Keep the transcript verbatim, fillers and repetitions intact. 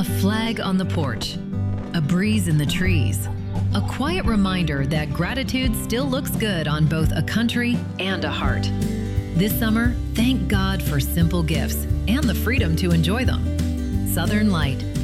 flag on the porch, a breeze in the trees, a quiet reminder that gratitude still looks good on both a country and a heart. This summer, thank God for simple gifts and the freedom to enjoy them. Southern Light.